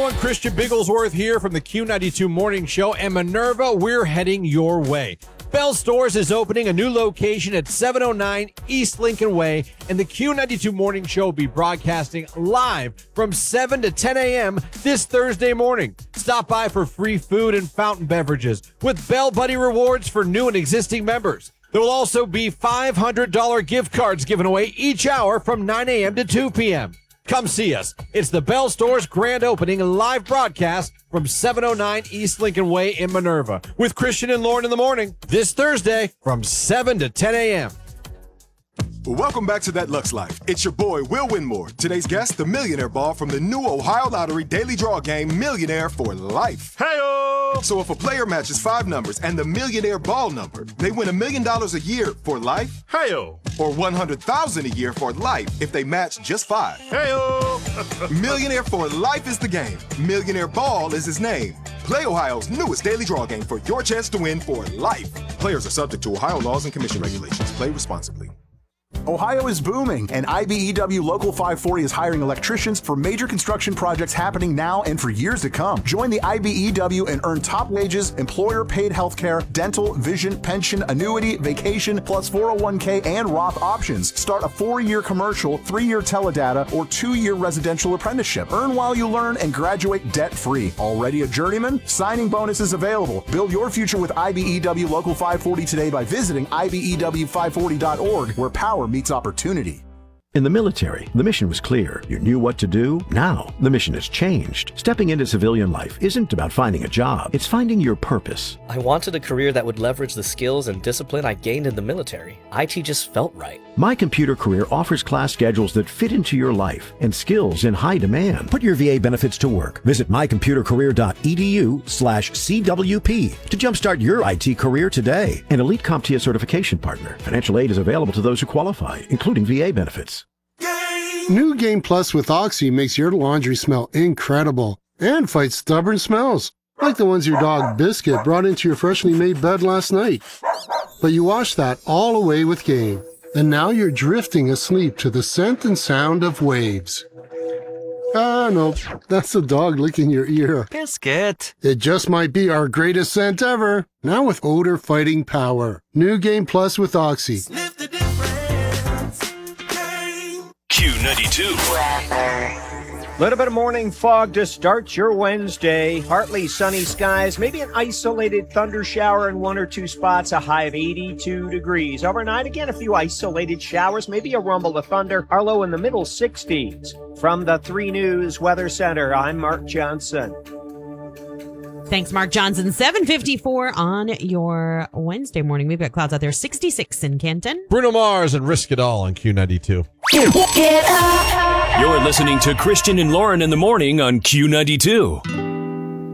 everyone. Christian Bigglesworth here from the Q92 Morning Show. And Minerva, we're heading your way. Bell Stores is opening a new location at 709 East Lincoln Way, and the Q92 Morning Show will be broadcasting live from 7 to 10 a.m. this Thursday morning. Stop by for free food and fountain beverages with Bell Buddy rewards for new and existing members. There will also be $500 gift cards given away each hour from 9 a.m. to 2 p.m. Come see us. It's the Bell Stores grand opening and live broadcast from 709 East Lincoln Way in Minerva with Christian and Lauren in the morning this Thursday from 7 to 10 a.m. Welcome back to That Lux Life. It's your boy, Will Winmore. Today's guest, the Millionaire Ball from the new Ohio Lottery Daily Draw game, Millionaire for Life. Hey-o! So if a player matches 5 numbers and the Millionaire Ball number, they win $1 million a year for life. Hey-o! Or $100,000 a year for life if they match just 5. Hey-o! Millionaire for Life is the game. Millionaire Ball is his name. Play Ohio's newest daily draw game for your chance to win for life. Players are subject to Ohio laws and commission regulations. Play responsibly. Ohio is booming, and IBEW Local 540 is hiring electricians for major construction projects happening now and for years to come. Join the IBEW and earn top wages, employer-paid health care, dental, vision, pension, annuity, vacation, plus 401k and Roth options. Start a 4-year commercial, 3-year teledata, or 2-year residential apprenticeship. Earn while you learn and graduate debt-free. Already a journeyman? Signing bonuses available. Build your future with IBEW Local 540 today by visiting IBEW540.org, where power meets opportunity. In the military, the mission was clear. You knew what to do. Now, the mission has changed. Stepping into civilian life isn't about finding a job. It's finding your purpose. I wanted a career that would leverage the skills and discipline I gained in the military. IT just felt right. My Computer Career offers class schedules that fit into your life and skills in high demand. Put your VA benefits to work. Visit mycomputercareer.edu/CWP to jumpstart your IT career today. An Elite CompTIA certification partner. Financial aid is available to those who qualify, including VA benefits. New Game Plus with Oxy makes your laundry smell incredible and fights stubborn smells, like the ones your dog Biscuit brought into your freshly made bed last night. But you wash that all away with Game, and now you're drifting asleep to the scent and sound of waves. Ah, no, that's the dog licking your ear. Biscuit. It just might be our greatest scent ever, now with odor-fighting power. New Game Plus with Oxy. Sniff the difference. Q92. Little bit of morning fog to start your Wednesday. Partly sunny skies, maybe an isolated thunder shower in 1 or 2 spots, a high of 82 degrees. Overnight, again, a few isolated showers, maybe a rumble of thunder, our low in the middle 60s. From the 3 News Weather Center, I'm Mark Johnson. Thanks, Mark Johnson. 7:54 on your Wednesday morning. We've got clouds out there. 66 in Canton. Bruno Mars and Risk It All on Q92. You're listening to Christian and Lauren in the morning on Q92.